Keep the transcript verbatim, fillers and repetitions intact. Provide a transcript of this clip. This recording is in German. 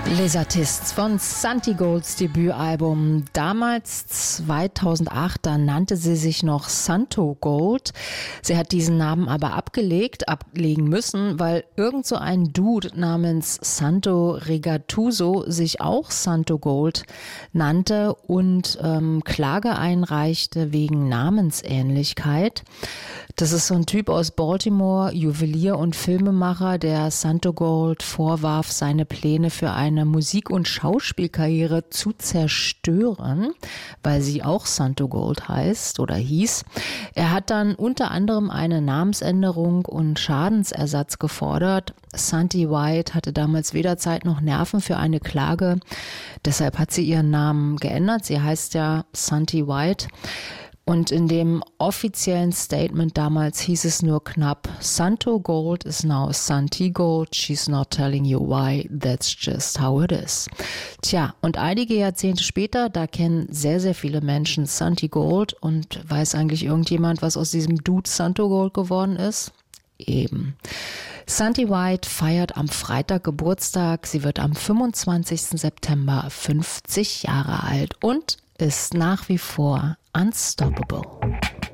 Les Artistes von Santi Golds Debütalbum. Damals zweitausendacht, da nannte sie sich noch Santo Gold. Sie hat diesen Namen aber abgelegt, ablegen müssen, weil irgend so ein Dude namens Santo Regatuso sich auch Santo Gold nannte und ähm, Klage einreichte wegen Namensähnlichkeit. Das ist so ein Typ aus Baltimore, Juwelier und Filmemacher, der Santo Gold vorwarf, seine Pläne für eine Musik- und Schauspielkarriere zu zerstören, weil sie auch Santo Gold heißt oder hieß. Er hat dann unter anderem eine Namensänderung und Schadensersatz gefordert. Santi White hatte damals weder Zeit noch Nerven für eine Klage. Deshalb hat sie ihren Namen geändert. Sie heißt ja Santi White. Und in dem offiziellen Statement damals hieß es nur knapp, Santo Gold is now Santi Gold, she's not telling you why, that's just how it is. Tja, und einige Jahrzehnte später, da kennen sehr, sehr viele Menschen Santi Gold und weiß eigentlich irgendjemand, was aus diesem Dude Santo Gold geworden ist? Eben. Santi White feiert am Freitag Geburtstag, sie wird am fünfundzwanzigsten September fünfzig Jahre alt und ist nach wie vor unstoppable.